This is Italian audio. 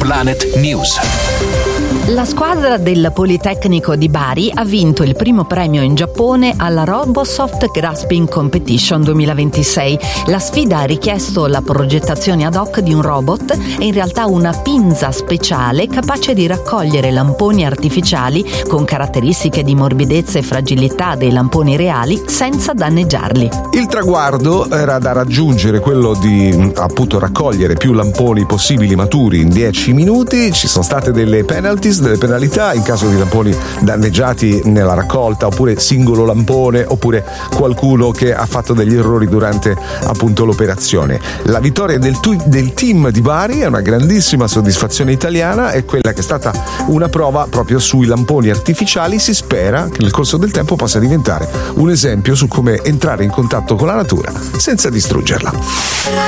Planet News. La squadra del Politecnico di Bari ha vinto il primo premio in Giappone alla Robosoft Grasping Competition 2026. La sfida ha richiesto la progettazione ad hoc di un robot e in realtà una pinza speciale capace di raccogliere lamponi artificiali con caratteristiche di morbidezza e fragilità dei lamponi reali senza danneggiarli. Il traguardo era da raggiungere, quello di appunto raccogliere più lamponi possibili maturi in 10 minuti. Ci sono state delle delle penalità in caso di lamponi danneggiati nella raccolta, oppure singolo lampone, oppure qualcuno che ha fatto degli errori durante appunto l'operazione. La vittoria del team di Bari è una grandissima soddisfazione italiana, è quella che è stata una prova proprio sui lamponi artificiali. Si spera che nel corso del tempo possa diventare un esempio su come entrare in contatto con la natura senza distruggerla.